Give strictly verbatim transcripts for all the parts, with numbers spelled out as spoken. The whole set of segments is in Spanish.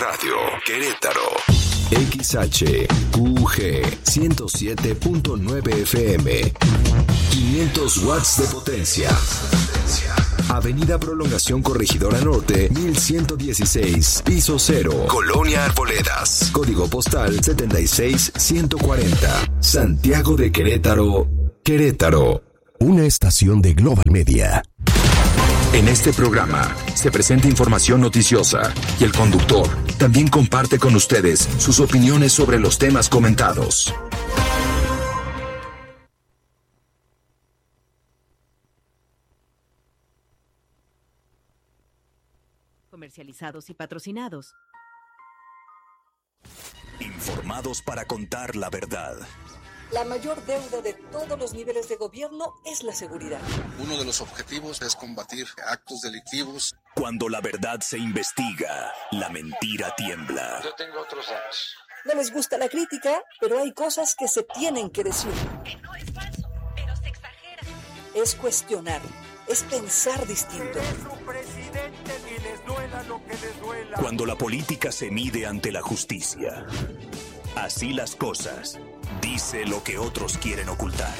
Radio Querétaro. X H Q G ciento siete punto nueve F M. quinientos watts de potencia. Avenida Prolongación Corregidora Norte, mil ciento dieciséis, piso cero, Colonia Arboledas. Código postal setenta y seis ciento cuarenta. Santiago de Querétaro, Querétaro. Una estación de Global Media. En este programa se presenta información noticiosa y el conductor también comparte con ustedes sus opiniones sobre los temas comentados. Comercializados y patrocinados. Informados para contar la verdad. La mayor deuda de todos los niveles de gobierno es la seguridad. Uno de los objetivos es combatir actos delictivos. Cuando la verdad se investiga, la mentira tiembla. Yo tengo otros datos. No les gusta la crítica, pero hay cosas que se tienen que decir. Que no es falso, pero se exagera. Es cuestionar, es pensar distinto. Cuando la política se mide ante la justicia. Así las cosas. Dice lo que otros quieren ocultar.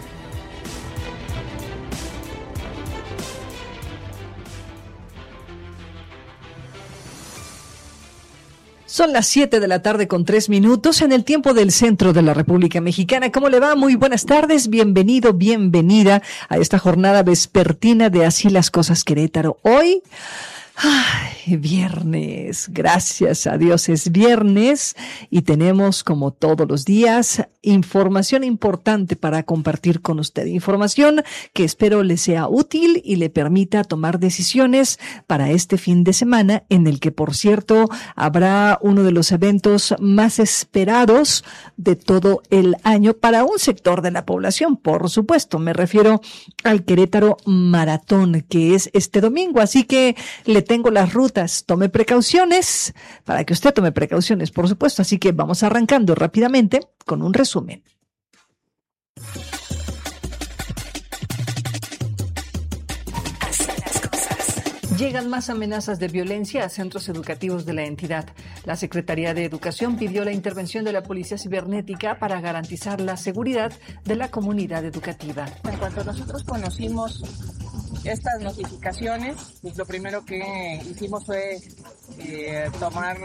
Son las siete de la tarde con tres minutos en el tiempo del centro de la República Mexicana. ¿Cómo le va? Muy buenas tardes. Bienvenido, bienvenida a esta jornada vespertina de Así las Cosas Querétaro. Hoy... Ay, viernes, gracias a Dios es viernes y tenemos como todos los días información importante para compartir con usted, información que espero le sea útil y le permita tomar decisiones para este fin de semana en el que, por cierto, habrá uno de los eventos más esperados de todo el año para un sector de la población, por supuesto, me refiero al Querétaro Maratón, que es este domingo, así que le tengo las rutas, tome precauciones, para que usted tome precauciones, por supuesto, así que vamos arrancando rápidamente con un resumen. Llegan más amenazas de violencia a centros educativos de la entidad. La Secretaría de Educación pidió la intervención de la Policía Cibernética para garantizar la seguridad de la comunidad educativa. En cuanto nosotros conocimos estas notificaciones, pues lo primero que hicimos fue eh, tomar,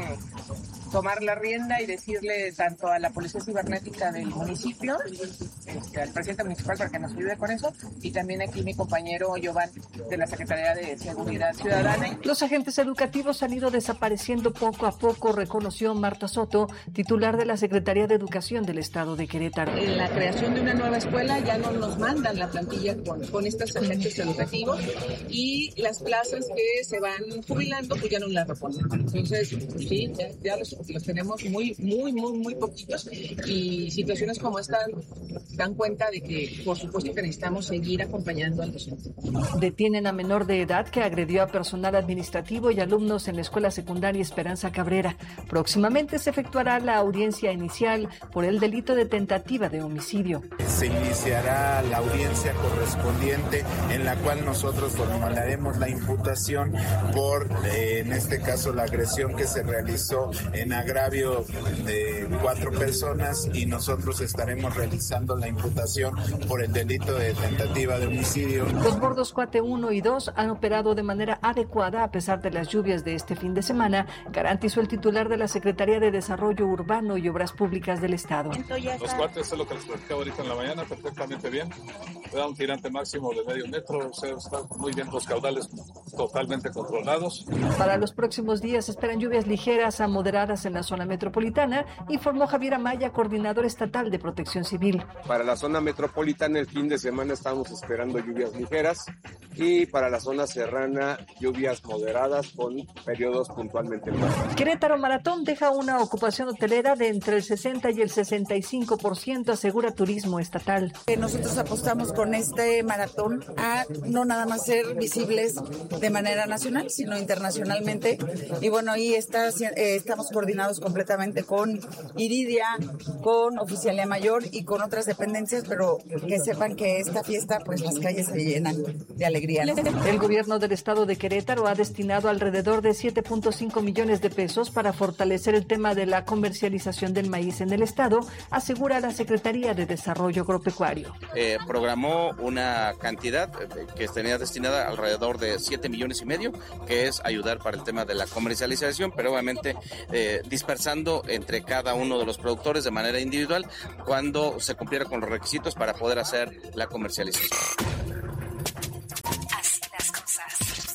tomar la rienda y decirle tanto a la Policía Cibernética del municipio, este, al presidente municipal para que nos ayude con eso, y también aquí mi compañero Giovanni de la Secretaría de Seguridad Ciudadana. Los agentes educativos han ido desapareciendo poco a poco, reconoció Marta Soto, titular de la Secretaría de Educación del Estado de Querétaro. En la creación de una nueva escuela ya no nos mandan la plantilla con, con estos agentes educativos y las plazas que se van jubilando pues ya no las reponen. Entonces, sí, ya, ya los, los tenemos muy, muy, muy, muy poquitos y situaciones como esta dan cuenta de que, por supuesto, que necesitamos seguir acompañando al docente. Detienen a menor de edad que agredió a personal administrativo y alumnos en la Escuela Secundaria Esperanza Cabrera. Próximamente se efectuará la audiencia inicial por el delito de tentativa de homicidio. Se iniciará la audiencia correspondiente en la cual nosotros formularemos la imputación por, eh, en este caso, la agresión que se realizó en agravio de cuatro personas y nosotros estaremos realizando la imputación por el delito de tentativa de homicidio. Los bordos Cuate uno y dos han operado de manera adecuada a pesar de las lluvias de este fin de semana, garantizó el titular de la Secretaría de Desarrollo Urbano y Obras Públicas del Estado. Los cuates es lo que les platicaba ahorita en la mañana, perfectamente bien. Da un tirante máximo de medio metro, o sea, están muy bien los caudales totalmente controlados. Para los próximos días se esperan lluvias ligeras a moderadas en la zona metropolitana, informó Javier Amaya, coordinador estatal de Protección Civil. Para la zona metropolitana el fin de semana estamos esperando lluvias ligeras y para la zona serrana lluvias moderadas con periodos puntualmente más. Querétaro Maratón deja una ocupación hotelera de entre el sesenta y el sesenta y cinco por ciento, asegura Turismo Estatal. Nosotros apostamos con este maratón a no nada más ser visibles de manera nacional, sino internacionalmente. Y bueno, ahí está, eh, estamos coordinados completamente con Iridia, con Oficialía Mayor y con otras dependencias, pero que sepan que esta fiesta, pues las calles se llenan de alegría. alegría, ¿no? El gobierno del estado de Querétaro ha destinado alrededor de siete punto cinco millones de pesos para fortalecer el tema de la comercialización del maíz en el estado, asegura la Secretaría de Desarrollo Agropecuario. Eh, programó una cantidad que tenía destinada alrededor de siete millones y medio, que es ayudar para el tema de la comercialización, pero obviamente eh, dispersando entre cada uno de los productores de manera individual cuando se cumpliera con los requisitos para poder hacer la comercialización. Así las cosas.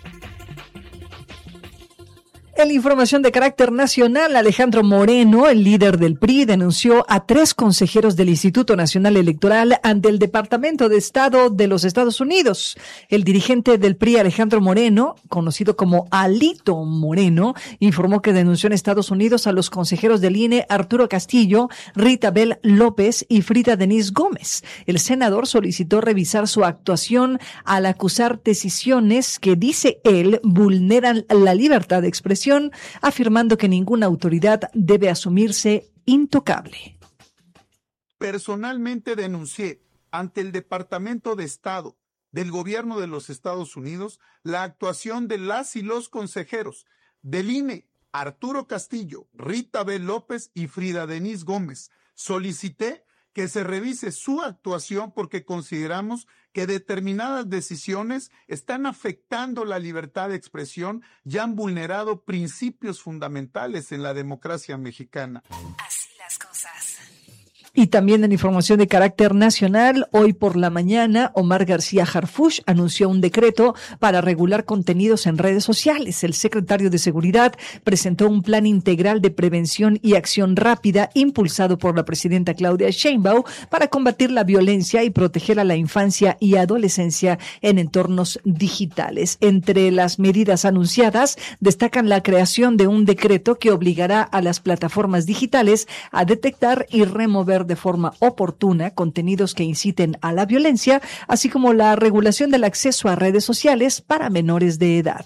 En la información de carácter nacional, Alejandro Moreno, el líder del P R I, denunció a tres consejeros del Instituto Nacional Electoral ante el Departamento de Estado de los Estados Unidos. El dirigente del P R I, Alejandro Moreno, conocido como Alito Moreno, informó que denunció en Estados Unidos a los consejeros del I N E Arturo Castillo, Rita Bel López y Frida Denise Gómez. El senador solicitó revisar su actuación al acusar decisiones que, dice él, vulneran la libertad de expresión, afirmando que ninguna autoridad debe asumirse intocable. Personalmente denuncié ante el Departamento de Estado del Gobierno de los Estados Unidos la actuación de las y los consejeros del I N E, Arturo Castillo, Rita B. López y Frida Denise Gómez. Solicité que se revise su actuación porque consideramos que determinadas decisiones están afectando la libertad de expresión y han vulnerado principios fundamentales en la democracia mexicana. Así las cosas. Y también en información de carácter nacional, hoy por la mañana, Omar García Harfuch anunció un decreto para regular contenidos en redes sociales. El secretario de Seguridad presentó un plan integral de prevención y acción rápida impulsado por la presidenta Claudia Sheinbaum para combatir la violencia y proteger a la infancia y adolescencia en entornos digitales. Entre las medidas anunciadas destacan la creación de un decreto que obligará a las plataformas digitales a detectar y remover de forma oportuna contenidos que inciten a la violencia, así como la regulación del acceso a redes sociales para menores de edad.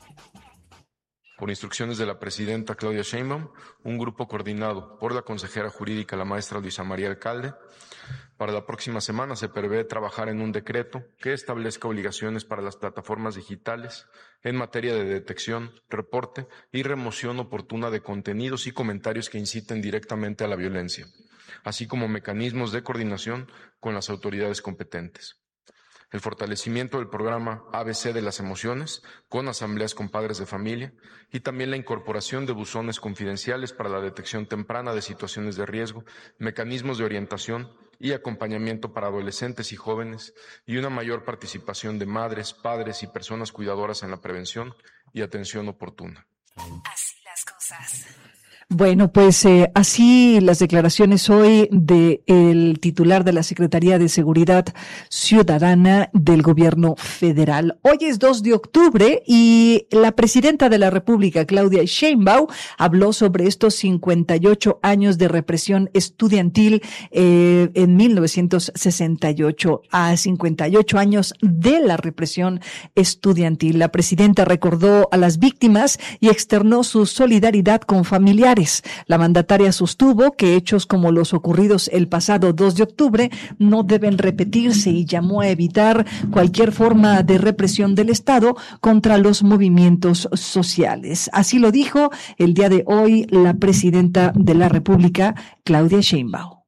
Por instrucciones de la presidenta Claudia Sheinbaum, un grupo coordinado por la consejera jurídica, la maestra Luisa María Alcalde, para la próxima semana se prevé trabajar en un decreto que establezca obligaciones para las plataformas digitales en materia de detección, reporte y remoción oportuna de contenidos y comentarios que inciten directamente a la violencia, así como mecanismos de coordinación con las autoridades competentes. El fortalecimiento del programa A B C de las emociones, con asambleas con padres de familia, y también la incorporación de buzones confidenciales para la detección temprana de situaciones de riesgo, mecanismos de orientación y acompañamiento para adolescentes y jóvenes, y una mayor participación de madres, padres y personas cuidadoras en la prevención y atención oportuna. Así las cosas. Bueno, pues eh, así las declaraciones hoy de el titular de la Secretaría de Seguridad Ciudadana del Gobierno Federal. Hoy es dos de octubre y la presidenta de la República, Claudia Sheinbaum, habló sobre estos cincuenta y ocho años de represión estudiantil eh, en mil novecientos sesenta y ocho, a cincuenta y ocho años de la represión estudiantil. La presidenta recordó a las víctimas y externó su solidaridad con familiares. La mandataria sostuvo que hechos como los ocurridos el pasado dos de octubre no deben repetirse y llamó a evitar cualquier forma de represión del Estado contra los movimientos sociales. Así lo dijo el día de hoy la presidenta de la República, Claudia Sheinbaum.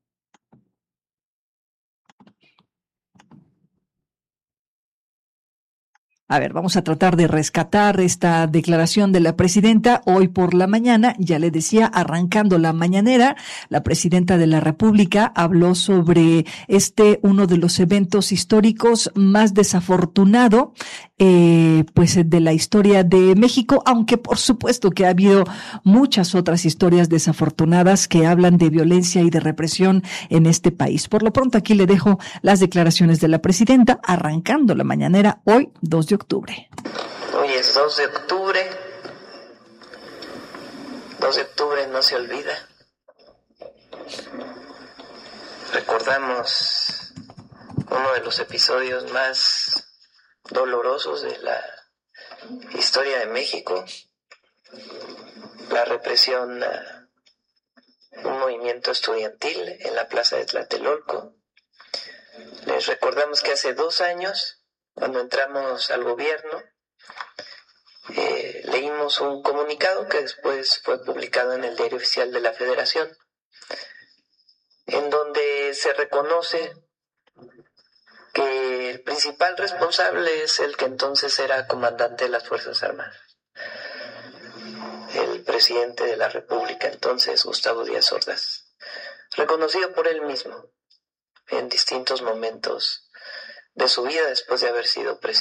A ver, vamos a tratar de rescatar esta declaración de la presidenta hoy por la mañana. Ya le decía, arrancando la mañanera, la presidenta de la República habló sobre este, uno de los eventos históricos más desafortunado, eh, pues de la historia de México, aunque por supuesto que ha habido muchas otras historias desafortunadas que hablan de violencia y de represión en este país. Por lo pronto aquí le dejo las declaraciones de la presidenta, arrancando la mañanera hoy, dos de octubre. Hoy es dos de octubre. dos de octubre no se olvida. Recordamos uno de los episodios más dolorosos de la historia de México, la represión a un movimiento estudiantil en la plaza de Tlatelolco. Les recordamos que hace dos años Cuando entramos al gobierno, eh, leímos un comunicado que después fue publicado en el Diario Oficial de la Federación, en donde se reconoce que el principal responsable es el que entonces era comandante de las Fuerzas Armadas, el presidente de la República, entonces Gustavo Díaz Ordaz, reconocido por él mismo en distintos momentos de su vida después de haber sido presidente.